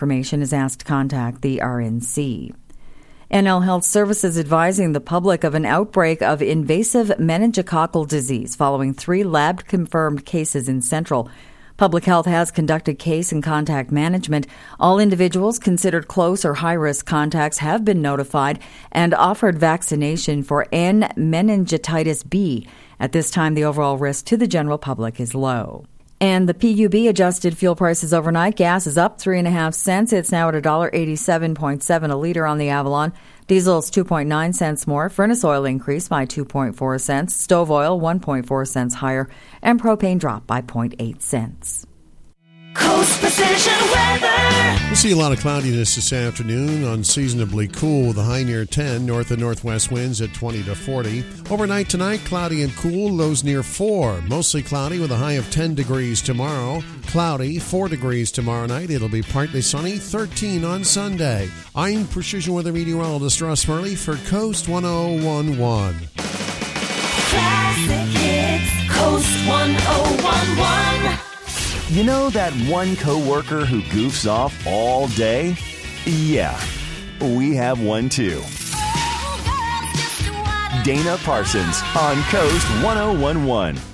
information is asked to contact the RNC. NL Health Services advising the public of an outbreak of invasive meningococcal disease following 3 lab-confirmed cases in Central. Public Health has conducted case and contact management. All individuals considered close or high-risk contacts have been notified and offered vaccination for N meningitis B. At this time, the overall risk to the general public is low. And the PUB adjusted fuel prices overnight. Gas is up 3.5 cents. It's now at $1.87.7 a liter on the Avalon. Diesel is 2.9 cents more. Furnace oil increased by 2.4 cents. Stove oil 1.4 cents higher. And propane dropped by 0.8 cents. Coast Precision Weather. We'll see a lot of cloudiness this afternoon, unseasonably cool with a high near 10, north and northwest winds at 20 to 40. Overnight tonight, cloudy and cool, lows near 4. Mostly cloudy with a high of 10 degrees tomorrow. Cloudy, 4 degrees tomorrow night. It'll be partly sunny, 13 on Sunday. I'm Precision Weather Meteorologist Russ Murley for Coast 1011. Classic hits, Coast 1011. You know that one coworker who goofs off all day? Yeah, we have one too. Dana Parsons on Coast 1011.